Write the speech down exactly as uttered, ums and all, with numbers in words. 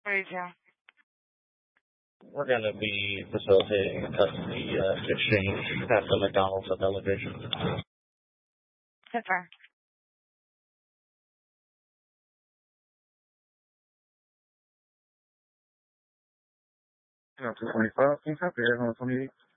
Where you to? We're going to be facilitating a custody uh, exchange at the McDonald's at Elevation. Super. two twenty-five, can you copy here? twenty-eight.